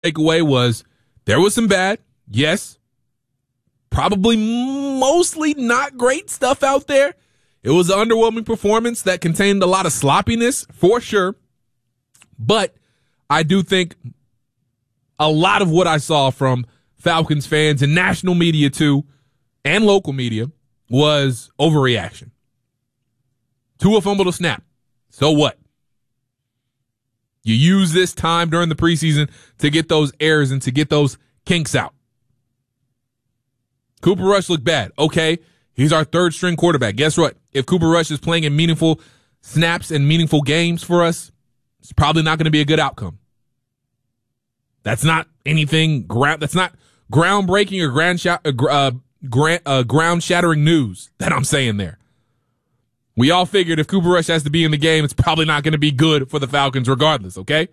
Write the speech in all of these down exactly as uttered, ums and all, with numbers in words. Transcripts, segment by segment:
takeaway was there was some bad, yes, probably mostly not great stuff out there. It was an underwhelming performance that contained a lot of sloppiness, for sure. But I do think a lot of what I saw from Falcons fans and national media too, and local media, was overreaction. Tua fumbled a snap. So what? You use this time during the preseason to get those errors and to get those kinks out. Cooper Rush looked bad. Okay, he's our third string quarterback. Guess what? If Cooper Rush is playing in meaningful snaps and meaningful games for us, it's probably not going to be a good outcome. That's not anything ground. That's not groundbreaking or ground sh- uh, uh, gra- uh, ground shattering news that I'm saying there. We all figured if Cooper Rush has to be in the game, it's probably not going to be good for the Falcons regardless. Okay.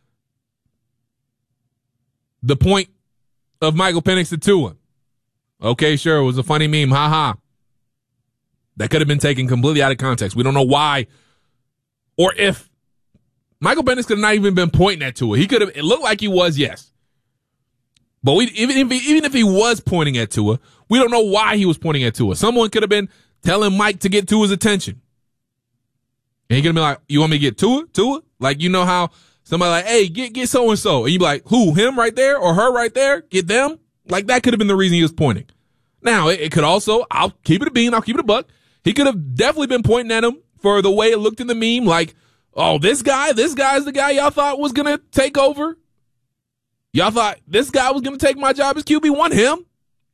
The point of Michael Penix to Tua. Okay, sure, it was a funny meme. Ha ha. That could have been taken completely out of context. We don't know why or if. Michael Penix could have not even been pointing at Tua. He could have, it looked like he was, yes. But we, even if he, even if he was pointing at Tua, we don't know why he was pointing at Tua. Someone could have been telling Mike to get Tua's attention. And he could have been like, you want me to get Tua? Tua? Like, you know how somebody like, hey, get, get so-and-so. And you be like, who? Him right there or her right there? Get them? Like, that could have been the reason he was pointing. Now, it, it could also, I'll keep it a bean, I'll keep it a buck. He could have definitely been pointing at him for the way it looked in the meme, like, oh, this guy, this guy's the guy y'all thought was going to take over. Y'all thought this guy was going to take my job as Q B. Want him?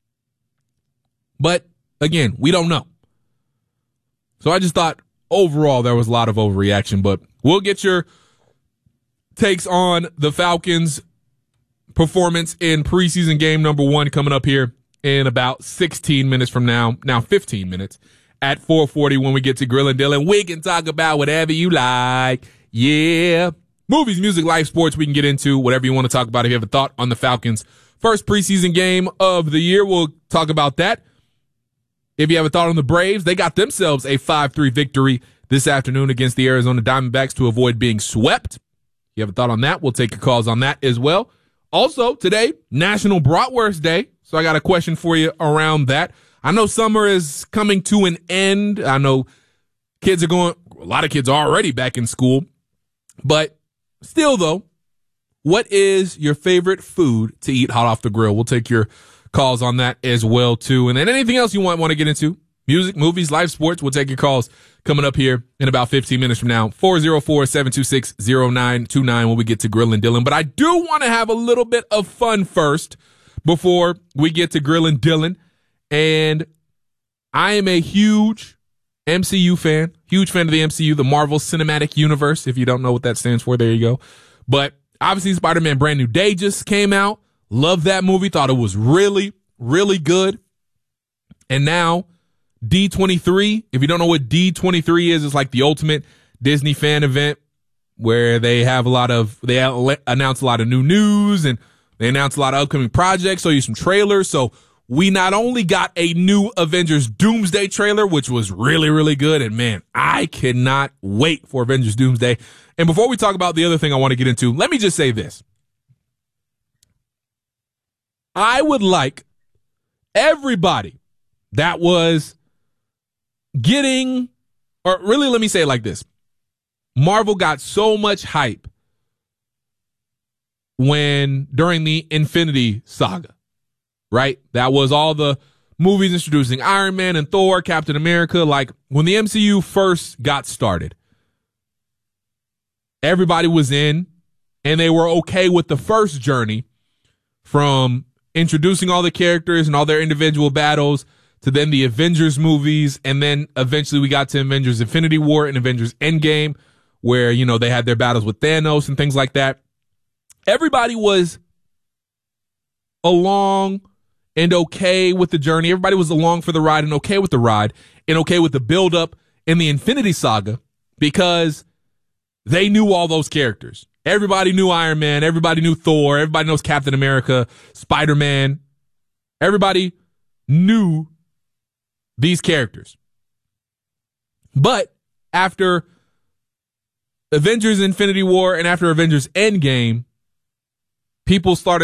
But, again, we don't know. So I just thought, overall, there was a lot of overreaction. But we'll get your takes on the Falcons' performance in preseason game number one coming up here in about sixteen minutes from now. Now fifteen minutes. At four forty when we get to Grillin' Dylan. We can talk about whatever you like. Yeah. Movies, music, life, sports, we can get into whatever you want to talk about. If you have a thought on the Falcons' first preseason game of the year, we'll talk about that. If you have a thought on the Braves, they got themselves a five three victory this afternoon against the Arizona Diamondbacks to avoid being swept. If you have a thought on that, we'll take your calls on that as well. Also, today, National Bratwurst Day. So I got a question for you around that. I know summer is coming to an end. I know kids are going, a lot of kids are already back in school. But still, though, what is your favorite food to eat hot off the grill? We'll take your calls on that as well, too. And then anything else you want, want to get into, music, movies, live sports, we'll take your calls coming up here in about fifteen minutes from now. four oh four, seven two six, oh nine two nine when we get to Grillin' Dylan. But I do want to have a little bit of fun first before we get to Grillin' Dylan. And I am a huge M C U fan, huge fan of the M C U, the Marvel Cinematic Universe. If you don't know what that stands for, there you go. But obviously Spider-Man Brand New Day just came out. Loved that movie. Thought it was really, really good. And now D twenty-three, if you don't know what D twenty-three is, it's like the ultimate Disney fan event where they have a lot of, they announce a lot of new news and they announce a lot of upcoming projects, show you some trailers. So we not only got a new Avengers Doomsday trailer, which was really, really good. And man, I cannot wait for Avengers Doomsday. And before we talk about the other thing I want to get into, let me just say this. I would like everybody that was getting, or really let me say it like this. Marvel got so much hype when, during the Infinity Saga. Right? That was all the movies introducing Iron Man and Thor, Captain America. Like, when the M C U first got started, everybody was in, and they were okay with the first journey from introducing all the characters and all their individual battles to then the Avengers movies, and then eventually we got to Avengers Infinity War and Avengers Endgame, where, you know, they had their battles with Thanos and things like that. Everybody was along and okay with the journey. Everybody was along for the ride and okay with the ride and okay with the build-up in the Infinity Saga because they knew all those characters. Everybody knew Iron Man. Everybody knew Thor. Everybody knows Captain America, Spider-Man. Everybody knew these characters. But after Avengers Infinity War and after Avengers Endgame, people started